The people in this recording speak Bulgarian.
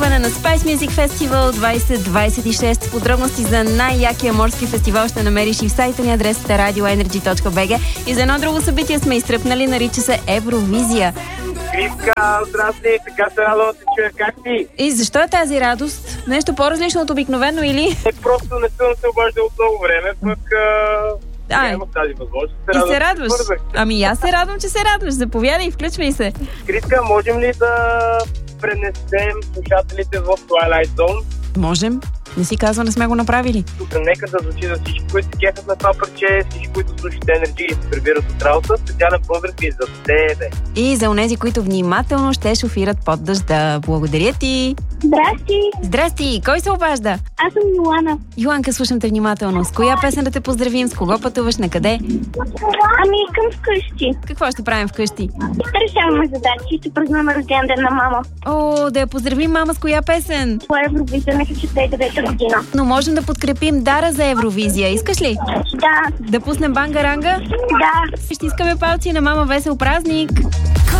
На Spice Music Festival 2026. Подробности за най-якия морски фестивал ще намериш и в сайта ни, адресът е radioenergy.bg. И за едно друго събитие сме изтръпнали, нарича се Евровизия. Криска, здрасти, така се радвам да те чуя, как си? И защо е тази радост? Нещо по-различно от обикновено или? Просто не съм се обаждал от много време, пък нямах тази възможност. И се радваш? Ами аз се радвам, че се радваш. Заповядай, включвай се. Криска, можем ли да пренесем слушателите в Twilight Zone? Можем. Не си казва, не сме го направили. Нека да звучи за всички, които се кефят на това парче, всички, които слушат Energy и се прибират от работа. Специален поздрав и за тебе. И за онези, които внимателно ще шофират под дъжда. Благодаря ти! Здрасти! Здрасти! Кой се обажда? Аз съм Йоана. Йоанка, слушам те внимателно. С коя песен да те поздравим? С кого пътуваш? На къде? Ами към вкъщи. Какво ще правим вкъщи? Ще решаваме задачи, ще празнуваме рожден ден на мама. О, да я поздравим мама с коя песен? По Евровизия, мисля, че 2009 година. Но можем да подкрепим Дара за Евровизия. Искаш ли? Да. Да пуснем банга-ранга? Да. Ще искаме палци на мама. Весел празник!